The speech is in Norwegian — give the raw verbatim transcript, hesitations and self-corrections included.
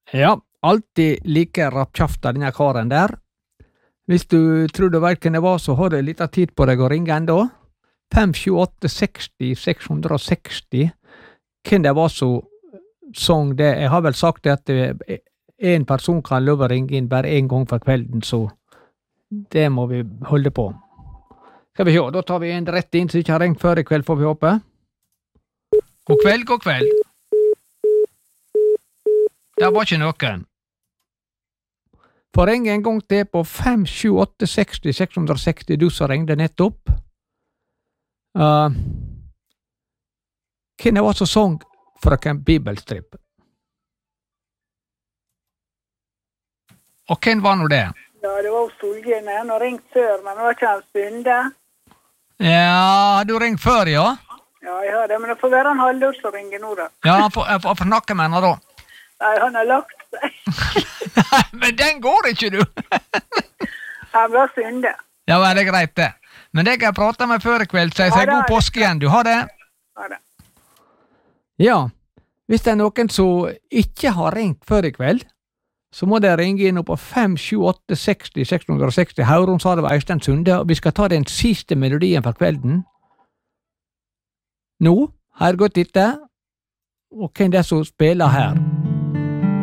Ja, alltid like rappkjafta denne karen der. Hvis du tror du vet hvem det var, så har du litt tid på deg å ringe enda. fem sju åtte seksti seks seksti. Hvem det var som sang det? Jeg har vel sagt det at en person kan lov å ringe inn bare en gang for kvelden, så det må vi holde på. Skal vi se, da tar vi en rett inn som ikke har ringt før i kveld, får vi håpe. God kveld, god kveld. Det var ikke noen. Få ringe en gang til på fem sju åtte seksti seks seksti, du som ringde nettopp. Uh, hvem det var som sang frøken Bibelstrip? Og hvem var nå det? Ja, det var Solgjene. Han har ringt før, men det var ikke han Sunde. Ja, har du ringt før, ja? Ja, jeg har det, men det får være en halvdår som ringer nå da. Ja, jeg får, jeg får snakke med henne da. Nei, han har lagt seg. Nei, men den går ikke, du! Han var Sunde. Ja, men det er greit det. Men det kan jeg prate med før i kveld, så jeg sier god påske igjen. Du har det? Ha det. Ja, hvis det er noen som ikke har ringt før i kveld, så må de ringe inn på fem sju åtte seksti seks seksti. Hauron sa det var Øystein Sunde, og vi skal ta den siste melodien for kvelden. Nå, her gått etter, og hvem det er som spiller her?